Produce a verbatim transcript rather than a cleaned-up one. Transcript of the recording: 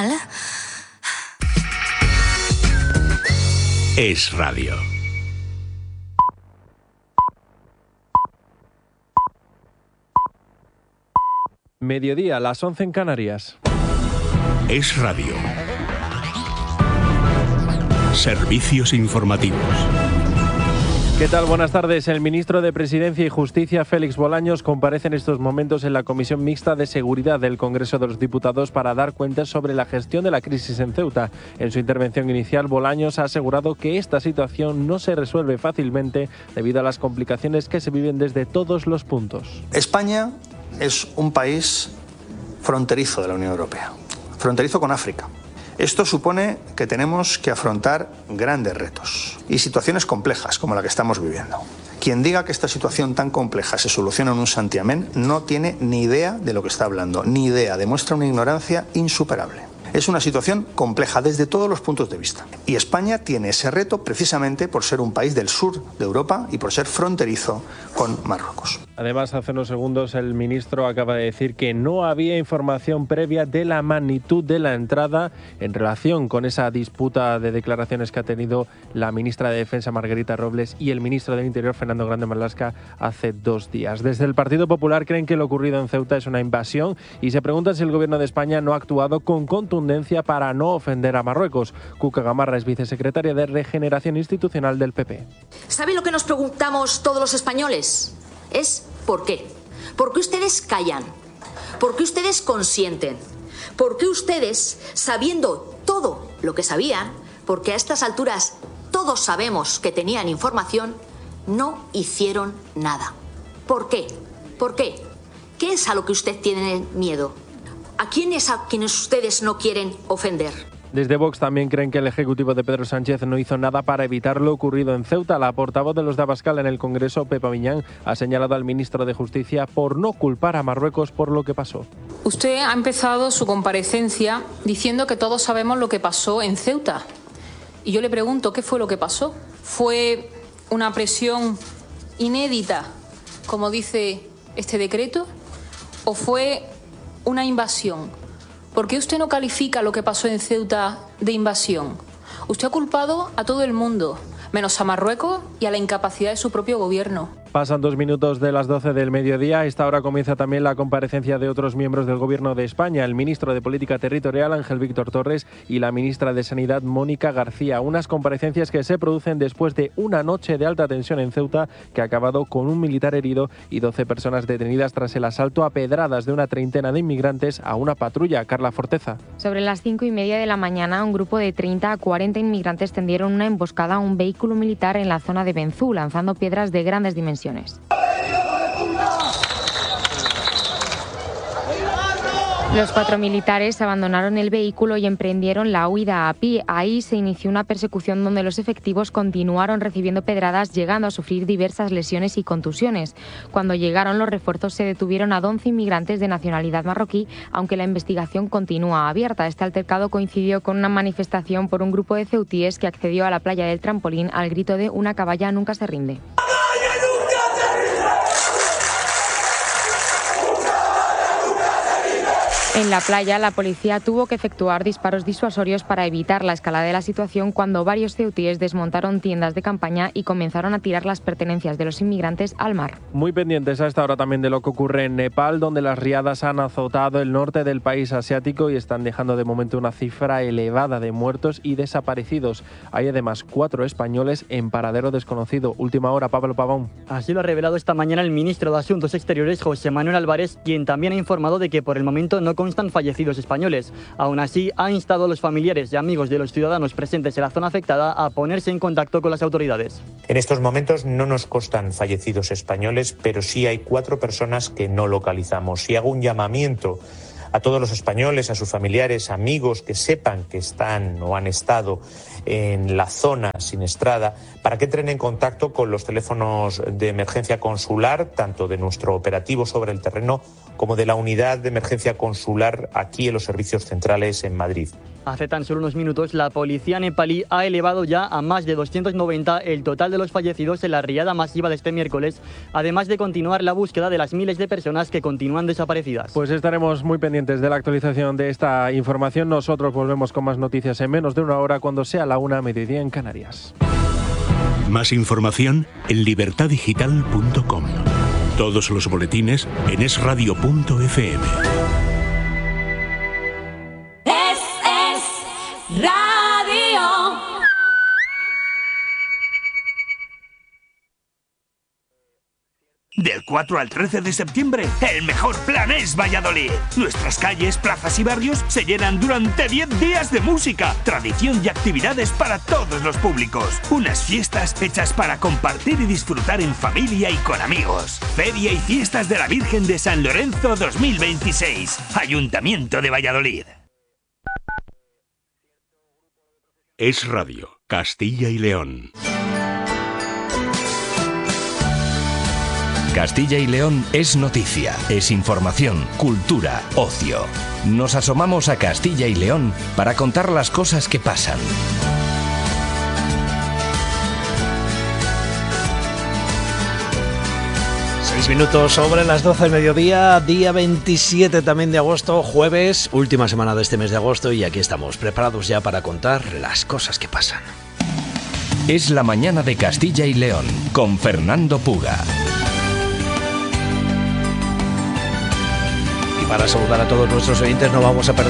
Es Radio. Mediodía, las once en Canarias. Es Radio. Servicios informativos. ¿Qué tal? Buenas tardes. El ministro de Presidencia y Justicia, Félix Bolaños, comparece en estos momentos en la Comisión Mixta de Seguridad del Congreso de los Diputados para dar cuentas sobre la gestión de la crisis en Ceuta. En su intervención inicial, Bolaños ha asegurado que esta situación no se resuelve fácilmente debido a las complicaciones que se viven desde todos los puntos. España es un país fronterizo de la Unión Europea, fronterizo con África. Esto supone que tenemos que afrontar grandes retos y situaciones complejas como la que estamos viviendo. Quien diga que esta situación tan compleja se soluciona en un santiamén no tiene ni idea de lo que está hablando, ni idea, demuestra una ignorancia insuperable. Es una situación compleja desde todos los puntos de vista. Y España tiene ese reto precisamente por ser un país del sur de Europa y por ser fronterizo con Marruecos. Además, hace unos segundos el ministro acaba de decir que no había información previa de la magnitud de la entrada en relación con esa disputa de declaraciones que ha tenido la ministra de Defensa, Margarita Robles, y el ministro del Interior, Fernando Grande Marlaska, hace dos días. Desde el Partido Popular creen que lo ocurrido en Ceuta es una invasión y se preguntan si el gobierno de España no ha actuado con contundencia para no ofender a Marruecos. Cuca Gamarra es vicesecretaria de Regeneración Institucional del P P. ¿Sabe lo que nos preguntamos todos los españoles? Es ¿por qué? ¿Por qué ustedes callan? ¿Por qué ustedes consienten? ¿Por qué ustedes, sabiendo todo lo que sabían, porque a estas alturas todos sabemos que tenían información, no hicieron nada? ¿Por qué? ¿Por qué? ¿Qué es a lo que usted tiene miedo? ¿A quién es a quienes ustedes no quieren ofender? Desde Vox también creen que el Ejecutivo de Pedro Sánchez no hizo nada para evitar lo ocurrido en Ceuta. La portavoz de los de Abascal en el Congreso, Pepa Miñán, ha señalado al ministro de Justicia por no culpar a Marruecos por lo que pasó. Usted ha empezado su comparecencia diciendo que todos sabemos lo que pasó en Ceuta. Y yo le pregunto, ¿qué fue lo que pasó? ¿Fue una presión inédita, como dice este decreto? ¿O fue una invasión? ¿Por qué usted no califica lo que pasó en Ceuta de invasión? Usted ha culpado a todo el mundo, menos a Marruecos y a la incapacidad de su propio gobierno. Pasan dos minutos de las doce del mediodía. A esta hora comienza también la comparecencia de otros miembros del Gobierno de España, el ministro de Política Territorial, Ángel Víctor Torres, y la ministra de Sanidad, Mónica García. Unas comparecencias que se producen después de una noche de alta tensión en Ceuta que ha acabado con un militar herido y doce personas detenidas tras el asalto a pedradas de una treintena de inmigrantes a una patrulla. Carla Forteza. Sobre las cinco y media de la mañana, un grupo de treinta a cuarenta inmigrantes tendieron una emboscada a un vehículo militar en la zona de Benzú, lanzando piedras de grandes dimensiones. Los cuatro militares abandonaron el vehículo y emprendieron la huida a pie. Ahí se inició una persecución donde los efectivos continuaron recibiendo pedradas, llegando a sufrir diversas lesiones y contusiones. Cuando llegaron los refuerzos se detuvieron a once inmigrantes de nacionalidad marroquí, aunque la investigación continúa abierta. Este altercado coincidió con una manifestación por un grupo de ceutíes que accedió a la playa del Trampolín al grito de "Una caballa nunca se rinde". En la playa, la policía tuvo que efectuar disparos disuasorios para evitar la escalada de la situación cuando varios ceutíes desmontaron tiendas de campaña y comenzaron a tirar las pertenencias de los inmigrantes al mar. Muy pendientes a esta hora también de lo que ocurre en Nepal, donde las riadas han azotado el norte del país asiático y están dejando de momento una cifra elevada de muertos y desaparecidos. Hay además cuatro españoles en paradero desconocido. Última hora, Pablo Pavón. Así lo ha revelado esta mañana el ministro de Asuntos Exteriores, José Manuel Álvarez, quien también ha informado de que por el momento no constan fallecidos españoles. Aún así, ha instado a los familiares y amigos de los ciudadanos presentes en la zona afectada a ponerse en contacto con las autoridades. En estos momentos no nos constan fallecidos españoles, pero sí hay cuatro personas que no localizamos. Y hago un llamamiento a todos los españoles, a sus familiares, amigos que sepan que están o han estado en la zona siniestrada, para que entren en contacto con los teléfonos de emergencia consular, tanto de nuestro operativo sobre el terreno como de la unidad de emergencia consular aquí en los servicios centrales en Madrid. Hace tan solo unos minutos, la policía nepalí ha elevado ya a más de doscientos noventa el total de los fallecidos en la riada masiva de este miércoles, además de continuar la búsqueda de las miles de personas que continúan desaparecidas. Pues estaremos muy pendientes de la actualización de esta información. Nosotros volvemos con más noticias en menos de una hora cuando sea la una, mediodía en Canarias. Más información en libertad digital punto com. Todos los boletines en es radio punto efe eme. Radio. Del cuatro al trece de septiembre, el mejor plan es Valladolid. Nuestras calles, plazas y barrios se llenan durante diez días de música, tradición y actividades para todos los públicos. Unas fiestas hechas para compartir y disfrutar en familia y con amigos. Feria y fiestas de la Virgen de San Lorenzo dos mil veintiséis. Ayuntamiento de Valladolid. Es Radio, Castilla y León. Castilla y León es noticia, es información, cultura, ocio. Nos asomamos a Castilla y León para contar las cosas que pasan. Seis minutos sobre las doce del mediodía, día veintisiete también de agosto, jueves, última semana de este mes de agosto, y aquí estamos, preparados ya para contar las cosas que pasan. Es la mañana de Castilla y León, con Fernando Puga. Y para saludar a todos nuestros oyentes no vamos a perder